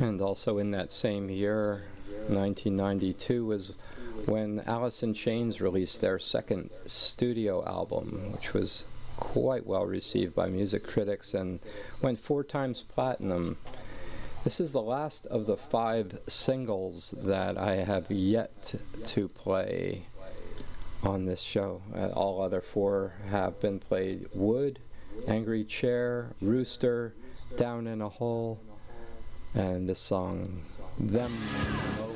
And also in that same year, 1992, was when Alice in Chains released their second studio album, which was quite well received by music critics and went 4 times platinum. This is the last of the 5 singles that I have yet to play on this show. All other 4 have been played: Wood, Angry Chair, Rooster, Down in a Hole, and this song, Them